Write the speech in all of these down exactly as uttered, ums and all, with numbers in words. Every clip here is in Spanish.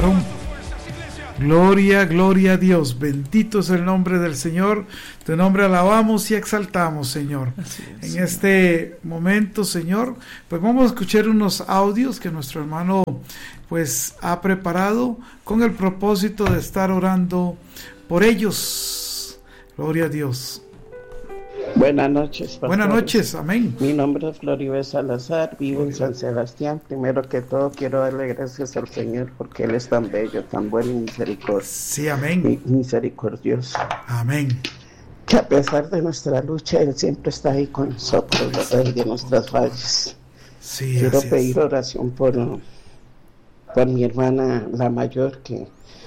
varón. Gloria, gloria a Dios. Bendito es el nombre del Señor. Tu nombre alabamos y exaltamos, Señor. Así es, en Señor. Este momento, Señor, pues vamos a escuchar unos audios que nuestro hermano pues ha preparado con el propósito de estar orando por ellos. Gloria a Dios. Buenas noches, pastores. Buenas noches, amén. Mi nombre es Floribel Salazar, vivo en San Sebastián. Primero que todo quiero darle gracias al Señor porque Él es tan bello, tan bueno y misericordioso. Sí, amén. Mi- misericordioso. Amén. Que a pesar de nuestra lucha, Él siempre está ahí con nosotros, a pesar de nuestras fallas. Sí, Quiero así pedir es. oración por, por mi hermana, la mayor, que,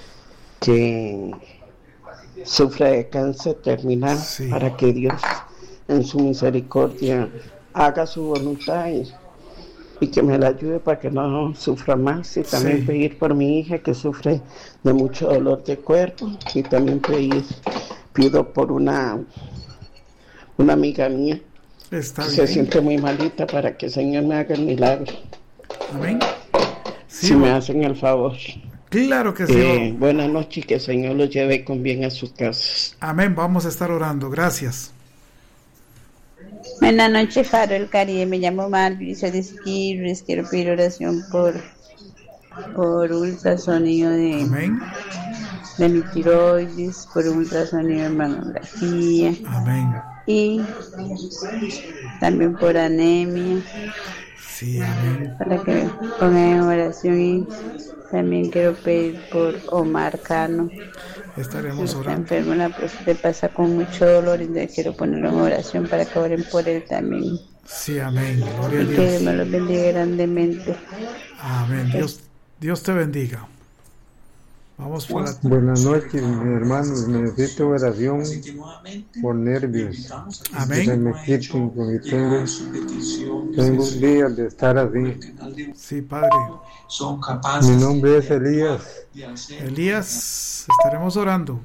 que sufre de cáncer terminal, Sí. para que Dios en su misericordia haga su voluntad y, y que me la ayude para que no sufra más. Y también Sí. pedir por mi hija que sufre de mucho dolor de cuerpo, y también pedir, pido por una, una amiga mía Está que bien. se siente muy malita, para que el Señor me haga el milagro, Amén. Sí, si me bu- hacen el favor. claro que sí. Eh, buenas noches y que el Señor los lleve con bien a sus casas. Amén. Vamos a estar orando. Gracias. Buenas noches, Faro del Caribe. Me llamo Malvis, soy de Siquirres. Quiero pedir oración por, por ultrasonido de, Amén. de mi tiroides, por ultrasonido de mamografía Amén. y también por anemia, Sí, amén. para que me pongan en oración. Y también quiero pedir por Omar Cano. Estaremos Está orando. enfermo, la próstata, pasa con mucho dolor, y entonces quiero ponerlo en oración para que oren por él también. Sí, amén. Gloria a Y que Dios Dios. me los bendiga grandemente. Amén. Dios, Dios te bendiga. Vamos por la... Buenas noches, mis hermanos. Necesito oración por nervios. Que se Amén. me quiten, porque tengo, tengo días de estar así. Sí, Padre. Mi nombre es Elías. Elías, estaremos orando.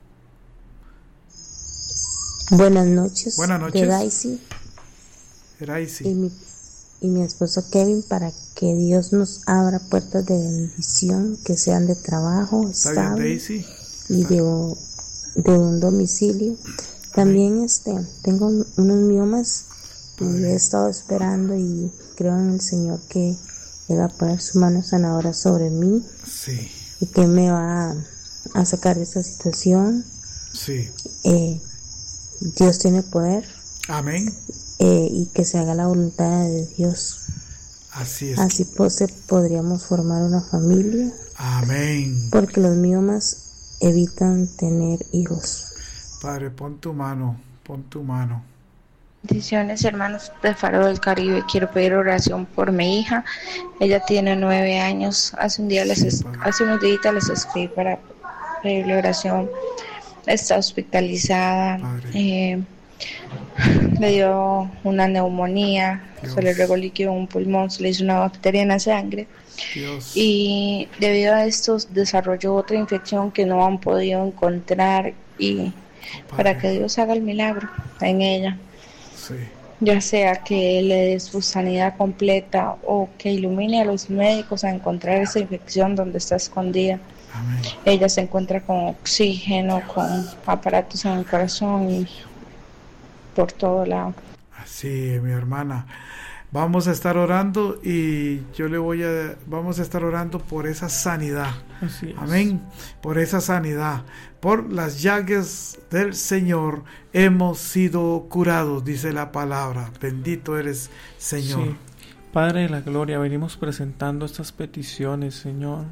Buenas noches. Buenas De noches. Daisy y Eraisi. mi, y mi esposo Kevin, para que Dios nos abra puertas de bendición, que sean de trabajo ¿Está bien, estable Daisy? y de, un- de un domicilio. También este tengo un- unos miomas y he estado esperando, y creo en el Señor que Él va a poner su mano sanadora sobre mí Sí, y que me va a, a sacar de esta situación. sí. Eh, Dios tiene poder, Amén. eh, y que se haga la voluntad de Dios. Así es. Así pues eh, podríamos formar una familia, Amén. porque los miomas evitan tener hijos. Padre, pon tu mano, pon tu mano. Bendiciones, hermanos de Faro del Caribe. Quiero pedir oración por mi hija. Ella tiene nueve años. Hace un día les es- hace unos días les escribí para pedirle oración. Está hospitalizada. Eh, le dio una neumonía. Dios. Se le regó líquido en un pulmón. Se le hizo una bacteria en la sangre. Dios. Y debido a esto desarrolló otra infección que no han podido encontrar. Y para que Dios haga el milagro en ella. Sí. Ya sea que le dé su sanidad completa o que ilumine a los médicos a encontrar esa infección donde está escondida. Amén. Ella se encuentra con oxígeno, con aparatos en el corazón y por todo lado. Así, mi hermana. Vamos a estar orando y yo le voy a, vamos a estar orando por esa sanidad. Así es. Amén. Por esa sanidad. Por las llagas del Señor hemos sido curados, dice la palabra. Bendito eres, Señor. Sí. Padre de la gloria, venimos presentando estas peticiones, Señor.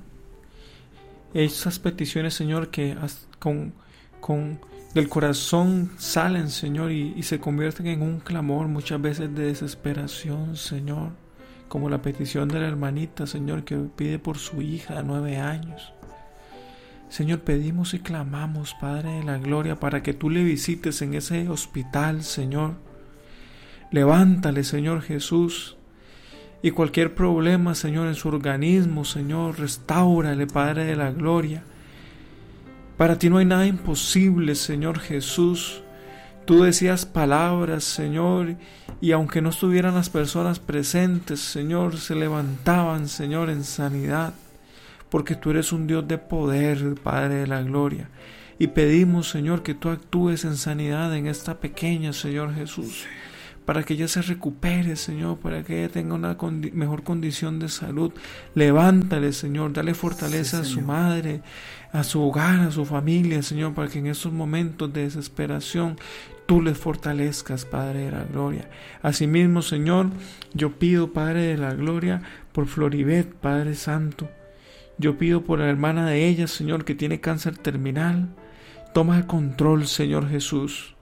Estas peticiones, Señor, que has- con, con del corazón salen, Señor, y, y se convierten en un clamor muchas veces de desesperación, Señor. Como la petición de la hermanita, Señor, que pide por su hija de nueve años. Señor, pedimos y clamamos, Padre de la gloria, para que tú le visites en ese hospital, Señor. Levántale, Señor Jesús. Y cualquier problema, Señor, en su organismo, Señor, restáurale, Padre de la gloria. Para ti no hay nada imposible, Señor Jesús. Tú decías palabras, Señor, y aunque no estuvieran las personas presentes, Señor, se levantaban, Señor, en sanidad. porque tú eres un Dios de poder, Padre de la gloria. Y pedimos, Señor, que tú actúes en sanidad en esta pequeña, Señor Jesús, para que ella se recupere, Señor, para que ella tenga una condi- mejor condición de salud. Levántale, Señor, dale fortaleza sí, a su madre, a su hogar, a su familia, Señor, para que en estos momentos de desesperación tú les fortalezcas, Padre de la gloria. Asimismo, Señor, yo pido, Padre de la gloria, por Floribet, Padre Santo. Yo pido por la hermana de ella, Señor, que tiene cáncer terminal. Toma el control, Señor Jesús.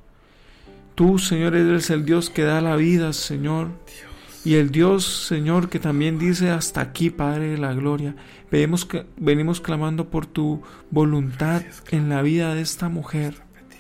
Tú, Señor, eres el Dios que da la vida, Señor. Y el Dios, Señor, que también dice hasta aquí, Padre de la gloria. Venimos, venimos clamando por tu voluntad en la vida de esta mujer.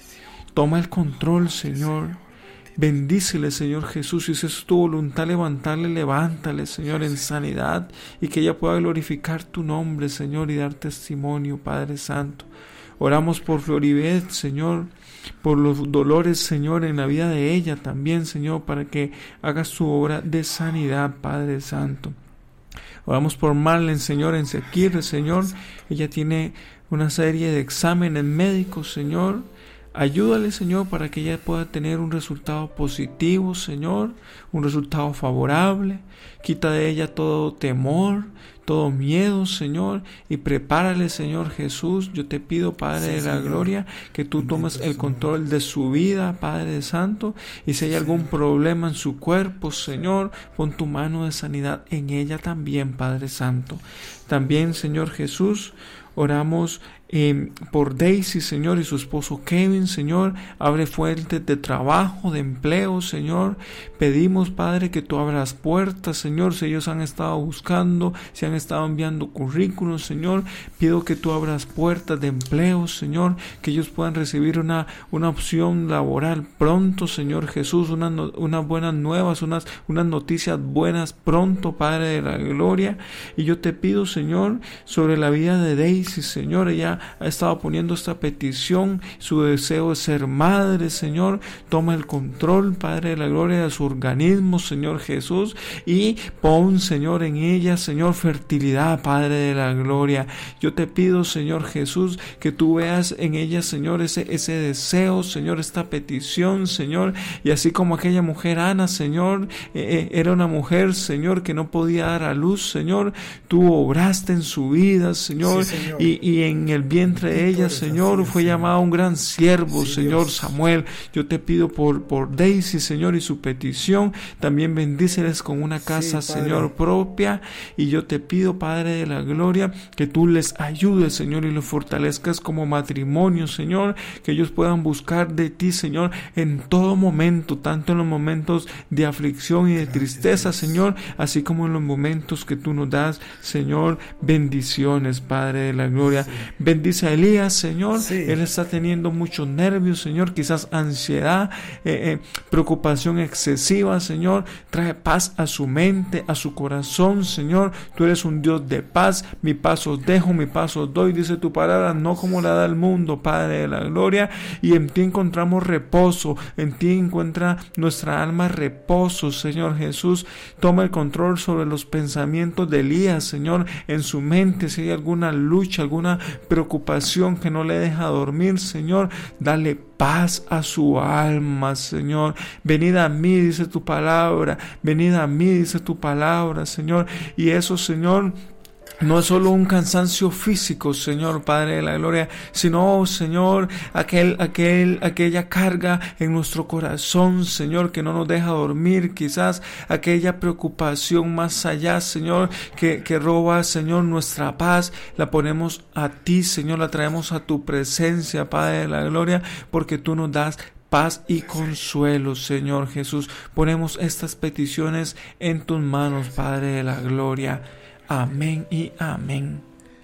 Toma el control, Señor. Bendícele, Señor Jesús. Si es tu voluntad levantarle, levántale, Señor, en sanidad. Y que ella pueda glorificar tu nombre, Señor, y dar testimonio, Padre Santo. Oramos por Floribet, Señor, por los dolores, Señor, en la vida de ella también, Señor, para que hagas tu obra de sanidad, Padre Santo. Oramos por Marlene, Señor, en Sequirre, Señor. Ella tiene una serie de exámenes médicos, Señor. Ayúdale, Señor, para que ella pueda tener un resultado positivo, Señor, un resultado favorable. Quita de ella todo temor, todo miedo, Señor, y prepárale, Señor Jesús. Yo te pido, Padre sí, de la Señor. Gloria, que tú tomes el control de su vida, Padre Santo, y si hay algún problema en su cuerpo, Señor, pon tu mano de sanidad en ella también, Padre Santo. También, Señor Jesús, oramos eh, por Daisy, Señor, y su esposo Kevin, Señor. Abre fuentes de trabajo, de empleo, Señor. Pedimos, Padre, que tú abras puertas, Señor, si ellos han estado buscando, si han estado enviando currículos, Señor. Pido que tú abras puertas de empleo, Señor, que ellos puedan recibir una, una opción laboral pronto, Señor Jesús, unas no, unas buenas nuevas, unas, unas noticias buenas pronto, Padre de la gloria. Y yo te pido, Señor, sobre la vida de Daisy, Señor. Ella ha estado poniendo esta petición, su deseo de ser madre, Señor. Toma el control, Padre de la gloria, de su organismo, Señor Jesús, y pon, Señor, en ella, Señor, fertilidad, Padre de la gloria. Yo te pido, Señor Jesús, que tú veas en ella, Señor, ese, ese deseo, Señor, esta petición, Señor, y así como aquella mujer Ana, Señor, eh, era una mujer, Señor, que no podía dar a luz, Señor, tú obraste en su vida, Señor, sí, Señor. Y, y en el vientre de ella, Señor, fue llamado un gran siervo, sí, Señor Dios. Samuel. Yo te pido por, por Daisy, Señor, y su petición. También bendíceles con una casa, sí, Señor, propia. Y yo te pido, Padre de la gloria, que tú les ayudes, Señor, y los fortalezcas como matrimonio, Señor, que ellos puedan buscar de ti, Señor, en todo momento, tanto en los momentos de aflicción y de tristeza, Señor, así como en los momentos que tú nos das, Señor, bendiciones, Padre de la gloria. Sí. Bendice a Elías, Señor. Sí. Él está teniendo muchos nervios, Señor, quizás ansiedad, eh, eh, preocupación excesiva, Señor. Trae paz a su mente, a su corazón, Señor. Tú eres un Dios de paz. Mi paz os dejo, mi paz os doy, dice tu palabra, no como la da el mundo, Padre de la gloria. Y en ti encontramos reposo, en ti encuentra nuestra alma reposo, Señor Jesús. Toma el control sobre los pensamientos de Elías, Señor, en su mente. Si hay alguna lucha, alguna preocupación que no le deja dormir, Señor, dale paz a su alma, Señor. Venid a mí, dice tu palabra. Venid a mí, dice tu palabra, Señor. Y eso, Señor, no es solo un cansancio físico, Señor, Padre de la gloria, sino, Señor, aquel, aquel, aquella carga en nuestro corazón, Señor, que no nos deja dormir, quizás aquella preocupación más allá, Señor, que, que roba, Señor, nuestra paz, la ponemos a ti, Señor, la traemos a tu presencia, Padre de la gloria, porque tú nos das paz y consuelo, Señor Jesús. Ponemos estas peticiones en tus manos, Padre de la gloria. Amén y amén.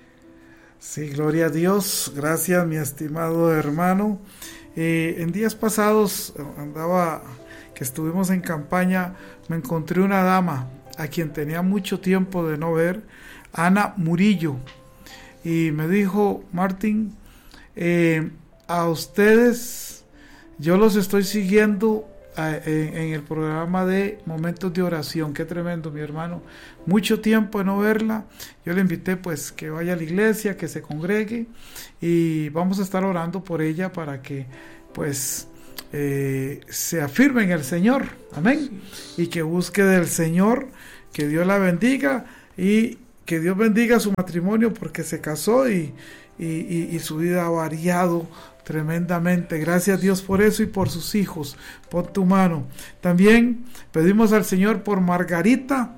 Sí, gloria a Dios. Gracias, mi estimado hermano. Eh, en días pasados andaba, que estuvimos en campaña, me encontré una dama a quien tenía mucho tiempo de no ver, Ana Murillo, y me dijo: Martín, eh, a ustedes yo los estoy siguiendo en, en el programa de Momentos de Oración. Qué tremendo, mi hermano. Mucho tiempo de no verla. Yo le invité pues que vaya a la iglesia, que se congregue, y vamos a estar orando por ella para que pues eh, se afirme en el Señor. Amén. Y que busque del Señor, que Dios la bendiga y que Dios bendiga su matrimonio, porque se casó y, y, y, y su vida ha variado tremendamente. Gracias a Dios por eso y por sus hijos. Pon tu mano. También pedimos al Señor por Margarita,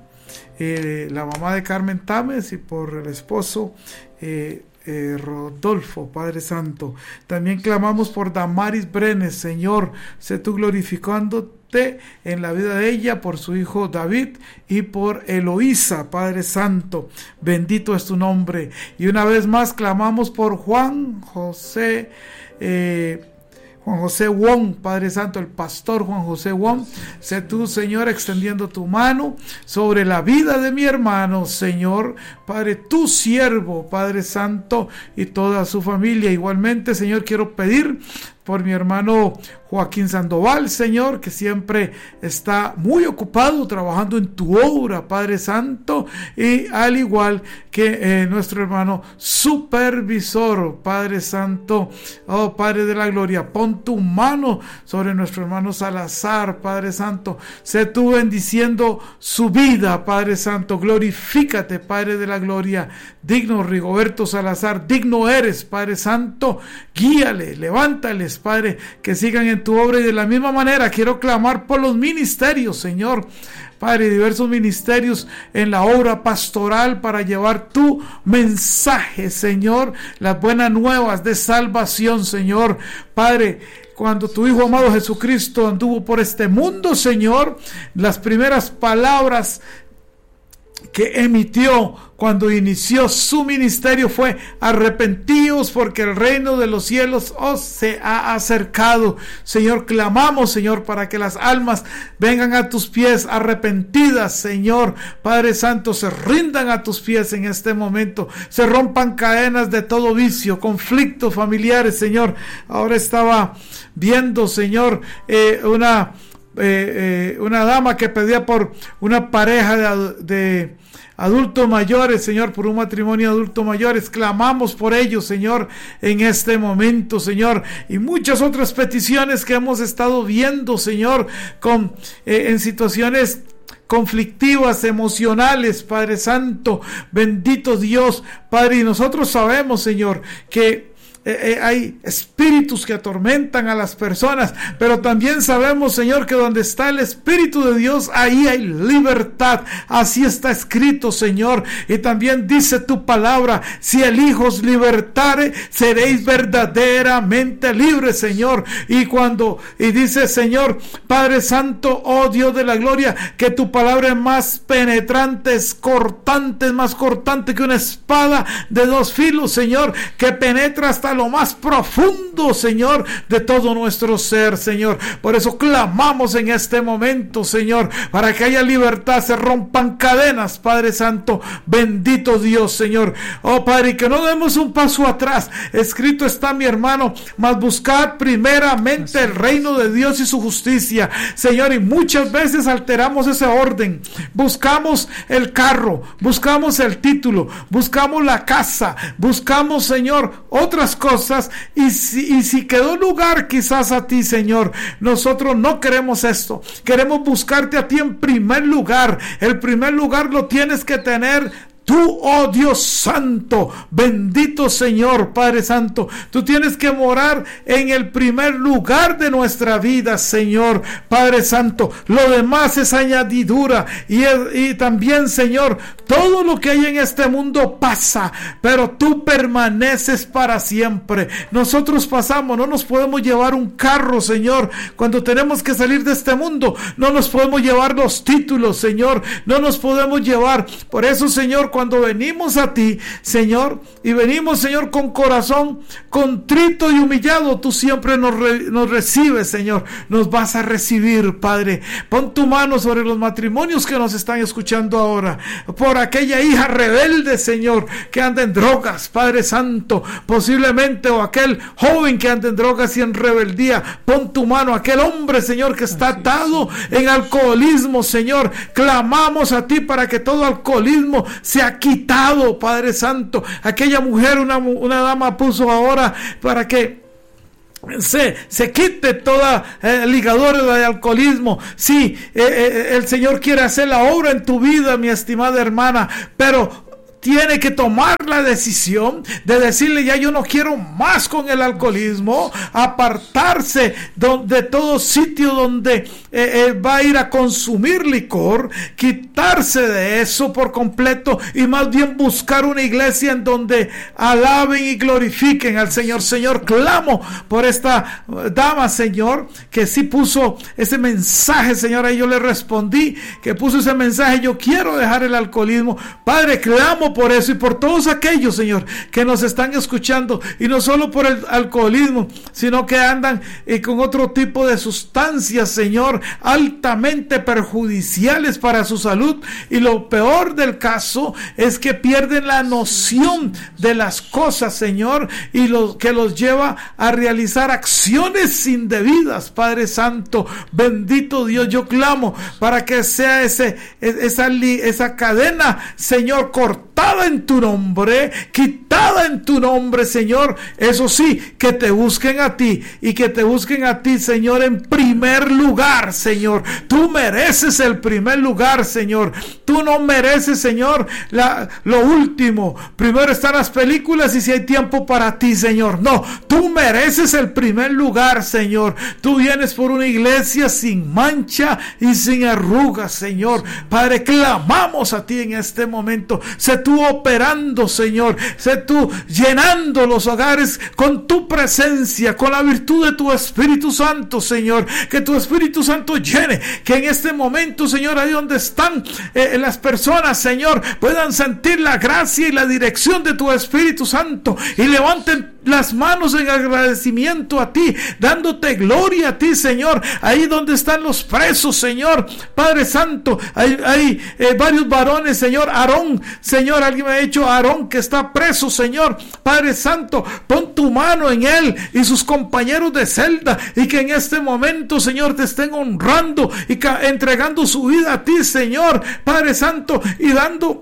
eh, la mamá de Carmen Tames, y por el esposo eh, eh, Rodolfo, Padre Santo. También clamamos por Damaris Brenes. Señor, sé tú glorificándote en la vida de ella, por su hijo David y por Eloísa, Padre Santo. Bendito es tu nombre. Y una vez más clamamos por Juan José eh, Juan José Wong, Padre Santo, el pastor Juan José Wong. Sé tú, Señor, extendiendo tu mano sobre la vida de mi hermano, Señor, Padre, tu siervo, Padre Santo, y toda su familia. Igualmente, Señor, quiero pedir por mi hermano Joaquín Sandoval, Señor, que siempre está muy ocupado trabajando en tu obra, Padre Santo, y al igual que eh, nuestro hermano supervisor, Padre Santo, oh Padre de la gloria, pon tu mano sobre nuestro hermano Salazar, Padre Santo, sé tú bendiciendo su vida, Padre Santo, glorifícate, Padre de la gloria, digno Rigoberto Salazar, digno eres, Padre Santo, guíale, levántales, Padre, que sigan en tu obra. Y de la misma manera quiero clamar por los ministerios, Señor, Padre, diversos ministerios en la obra pastoral para llevar tu mensaje, Señor, las buenas nuevas de salvación, Señor, Padre. Cuando tu Hijo amado Jesucristo anduvo por este mundo, Señor, las primeras palabras que emitió cuando inició su ministerio fue: arrepentíos, porque el reino de los cielos os se ha acercado. Señor, clamamos, Señor, para que las almas vengan a tus pies arrepentidas, Señor, Padre Santo, se rindan a tus pies en este momento, se rompan cadenas de todo vicio, conflictos familiares, Señor. Ahora estaba viendo, Señor, eh, una Eh, eh, una dama que pedía por una pareja de, de adultos mayores, Señor, por un matrimonio de adultos mayores. Clamamos por ellos, Señor, en este momento, Señor, y muchas otras peticiones que hemos estado viendo, Señor, con eh, en situaciones conflictivas, emocionales, Padre Santo, bendito Dios, Padre. Y nosotros sabemos, Señor, que Eh, eh, hay espíritus que atormentan a las personas, pero también sabemos, Señor, que donde está el Espíritu de Dios, ahí hay libertad. Así está escrito, Señor, y también dice tu palabra: si el Hijo os libertare, seréis verdaderamente libres, Señor. Y cuando, y dice, Señor, Padre Santo, oh Dios de la gloria, que tu palabra es más penetrante, es cortante, es más cortante que una espada de dos filos, Señor, que penetra hasta lo más profundo, Señor, de todo nuestro ser, Señor. Por eso clamamos en este momento, Señor, para que haya libertad, se rompan cadenas, Padre Santo, bendito Dios, Señor. Oh Padre, y que no demos un paso atrás. Escrito está, mi hermano: mas buscad primeramente el reino de Dios y su justicia, Señor. Y muchas veces alteramos ese orden, buscamos el carro, buscamos el título, buscamos la casa, buscamos, Señor, otras cosas. Cosas, y si, y si quedó lugar quizás a ti, Señor, nosotros no queremos esto. Queremos buscarte a ti en primer lugar. El primer lugar lo tienes que tener tú, oh Dios santo, bendito Señor, Padre Santo. Tú tienes que morar en el primer lugar de nuestra vida, Señor, Padre Santo. Lo demás es añadidura. Y, y también, Señor, todo lo que hay en este mundo pasa, pero tú permaneces para siempre. Nosotros pasamos, no nos podemos llevar un carro, Señor, cuando tenemos que salir de este mundo. No nos podemos llevar los títulos, Señor, no nos podemos llevar. Por eso, Señor, cuando venimos a ti, Señor, y venimos, Señor, con corazón contrito y humillado, tú siempre nos, re, nos recibes, Señor, nos vas a recibir, Padre. Pon tu mano sobre los matrimonios que nos están escuchando ahora, por aquella hija rebelde, Señor, que anda en drogas, Padre Santo, posiblemente, o aquel joven que anda en drogas y en rebeldía. Pon tu mano, aquel hombre, Señor, que está atado en alcoholismo, Señor, clamamos a ti para que todo alcoholismo sea quitado, Padre Santo. Aquella mujer, una, una dama puso ahora para que Se, se quite toda eh, ligadura de alcoholismo. Sí, eh, eh, el Señor quiere hacer la obra en tu vida, mi estimada hermana, pero tiene que tomar la decisión de decirle: ya yo no quiero más con el alcoholismo, apartarse de, de todo sitio donde eh, eh, va a ir a consumir licor, quitarse de eso por completo y más bien buscar una iglesia en donde alaben y glorifiquen al Señor. Señor, clamo por esta dama, Señor, que sí puso ese mensaje, Señor, ahí yo le respondí, que puso ese mensaje: yo quiero dejar el alcoholismo. Padre, clamo por eso y por todos aquellos, Señor, que nos están escuchando, y no solo por el alcoholismo, sino que andan eh, con otro tipo de sustancias, Señor, altamente perjudiciales para su salud, y lo peor del caso es que pierden la noción de las cosas, Señor, y lo que los lleva a realizar acciones indebidas. Padre Santo, bendito Dios, yo clamo para que sea ese, esa, esa cadena, Señor, cortada en tu nombre, quitada en tu nombre, Señor. Eso sí, que te busquen a ti, y que te busquen a ti, Señor, en primer lugar, Señor. Tú mereces el primer lugar, Señor. Tú no mereces, Señor, la, lo último. Primero están las películas y si hay tiempo para ti, Señor. No, tú mereces el primer lugar, Señor. Tú vienes por una iglesia sin mancha y sin arrugas, Señor. Padre, clamamos a ti en este momento. Sé tú operando, Señor. Sé tú llenando los hogares con tu presencia, con la virtud de tu Espíritu Santo, Señor. Que tu Espíritu Santo llene, que en este momento, Señor, ahí donde están eh, las personas, Señor, puedan sentir la gracia y la dirección de tu Espíritu Santo y levanten las manos en agradecimiento a ti, dándote gloria a ti, Señor. Ahí donde están los presos, Señor, Padre Santo, hay, hay eh, varios varones, Señor. Aarón, Señor, alguien me ha dicho Aarón que está preso, Señor. Padre Santo, pon tu mano en él y sus compañeros de celda, y que en este momento, Señor, te estén honrando y entregando su vida a ti, Señor, Padre Santo, y dando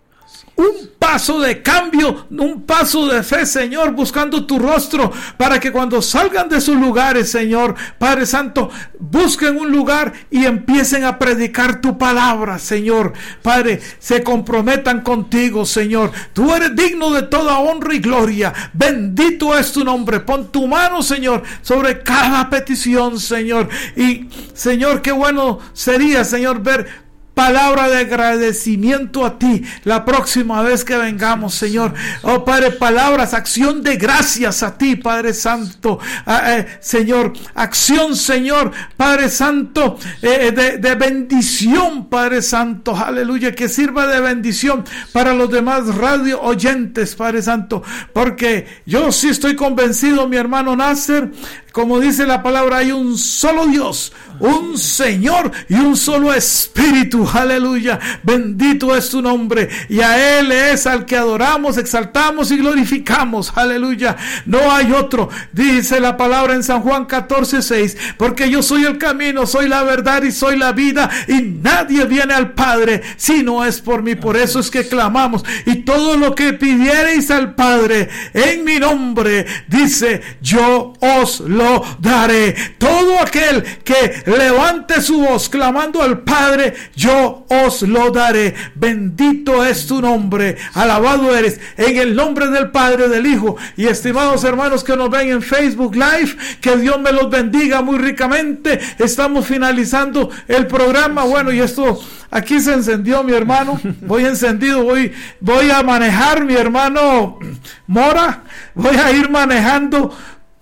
un paso de cambio, un paso de fe, Señor, buscando tu rostro, para que cuando salgan de sus lugares, Señor, Padre Santo, busquen un lugar y empiecen a predicar tu palabra, Señor. Padre, se comprometan contigo, Señor. Tú eres digno de toda honra y gloria. Bendito es tu nombre. Pon tu mano, Señor, sobre cada petición, Señor. Y, Señor, qué bueno sería, Señor, ver palabra de agradecimiento a ti la próxima vez que vengamos, Señor. Oh, Padre, palabras, acción de gracias a ti, Padre Santo. Ah, eh, Señor, acción, Señor, Padre Santo, eh, de, de bendición, Padre Santo. Aleluya, que sirva de bendición para los demás radio oyentes, Padre Santo. Porque yo sí estoy convencido, mi hermano Nasser, como dice la palabra, hay un solo Dios, un Señor y un solo Espíritu. Aleluya, bendito es tu nombre, y a Él es al que adoramos, exaltamos y glorificamos. Aleluya, no hay otro. Dice la palabra en San Juan catorce seis: porque yo soy el camino, soy la verdad y soy la vida, y nadie viene al Padre si no es por mí. Por eso es que clamamos: y todo lo que pidiereis al Padre en mi nombre, dice, yo os lo daré. Todo aquel que levante su voz clamando al Padre, yo os lo daré. Bendito es tu nombre, alabado eres, en el nombre del Padre, del Hijo. Y estimados hermanos que nos ven en Facebook Live, que Dios me los bendiga muy ricamente. Estamos finalizando el programa. Bueno, y esto aquí se encendió, mi hermano. Voy encendido, voy, voy a manejar, mi hermano Mora. Voy a ir manejando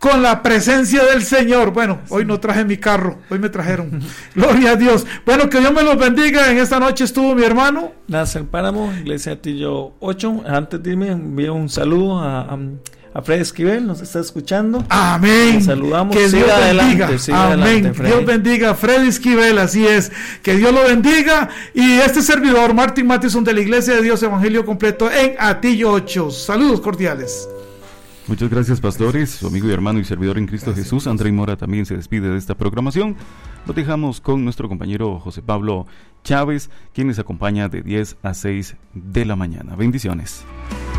con la presencia del Señor. Bueno, hoy no traje mi carro, hoy me trajeron. Gloria a Dios. Bueno, que Dios me los bendiga. En esta noche estuvo mi hermano Nasser Páramo, Iglesia Atillo ocho. Antes de irme, envío un saludo a, a, a Fred Esquivel, nos está escuchando. Amén. Le saludamos. Que Dios adelante, bendiga. siga Amén. adelante, Fred. Dios bendiga a Fred Esquivel, así es. Que Dios lo bendiga. Y este servidor, Martin Matheson, de la Iglesia de Dios Evangelio Completo en Atillo ocho. Saludos cordiales. Muchas gracias, pastores. Su amigo y hermano y servidor en Cristo gracias. Jesús, André Mora, también se despide de esta programación. Lo dejamos con nuestro compañero José Pablo Chávez, quien les acompaña de diez a seis de la mañana. Bendiciones.